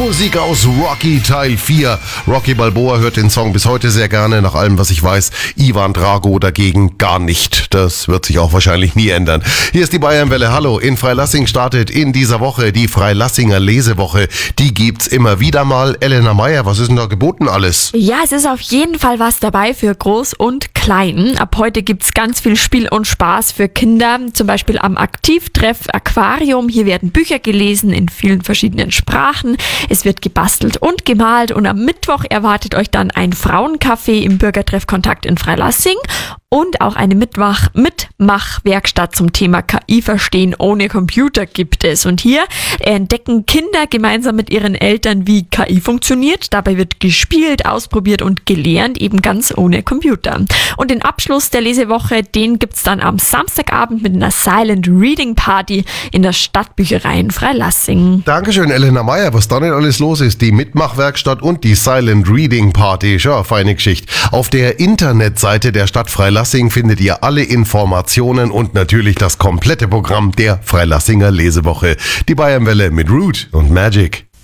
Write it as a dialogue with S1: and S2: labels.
S1: Musik aus Rocky Teil 4. Rocky Balboa hört den Song bis heute sehr gerne. Nach allem, was ich weiß, Ivan Drago dagegen gar nicht. Das wird sich auch wahrscheinlich nie ändern. Hier ist die Bayernwelle. Hallo, in Freilassing startet in dieser Woche die Freilassinger Lesewoche. Die gibt's immer wieder mal. Elena Meyer, was ist denn da geboten alles?
S2: Ja, es ist auf jeden Fall was dabei für Groß und Klein. Ab heute gibt's ganz viel Spiel und Spaß für Kinder. Zum Beispiel am Aktivtreff Aquarium. Hier werden Bücher gelesen in vielen verschiedenen Sprachen. Es wird gebastelt und gemalt und am Mittwoch erwartet euch dann ein Frauencafé im Bürgertreff Kontakt in Freilassing und auch eine Mitmachwerkstatt zum Thema KI verstehen ohne Computer gibt es. Und hier entdecken Kinder gemeinsam mit ihren Eltern, wie KI funktioniert. Dabei wird gespielt, ausprobiert und gelernt, eben ganz ohne Computer. Und den Abschluss der Lesewoche, den gibt's dann am Samstagabend mit einer Silent Reading Party in der Stadtbücherei in Freilassing.
S1: Dankeschön, Elena Meyer. Was da nicht alles los ist, die Mitmachwerkstatt und die Silent Reading Party. Ja, feine Geschichte. Auf der Internetseite der Stadt Freilassing findet ihr alle Informationen und natürlich das komplette Programm der Freilassinger Lesewoche. Die Bayernwelle mit Root und Magic.